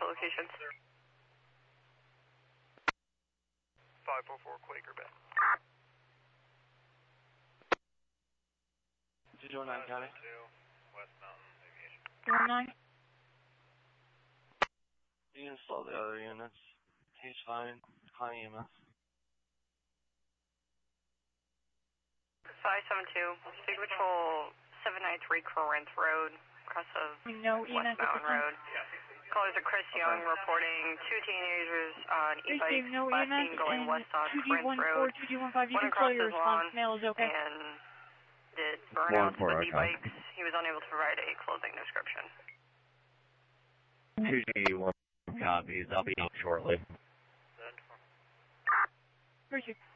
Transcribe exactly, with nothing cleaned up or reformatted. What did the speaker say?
vehicle locations. five four four Quaker Bay. two oh nine County. West Mountain Aviation. two oh nine. You can slow the other units. He's fine. Call E M S. five seven two, Speed Patrol seven nine three Corinth Road, across of No, West Enos Mountain Road. Callers are Chris Young reporting two teenagers on e-bikes no, last Enos, seen going and west on two G Corinth one Road. four, two G one five, you Went can across slow your his response. lawn Mail is okay. and did burnouts with e-bikes. He was unable to provide a closing description. two G one copies. I'll be out shortly. Appreciate it.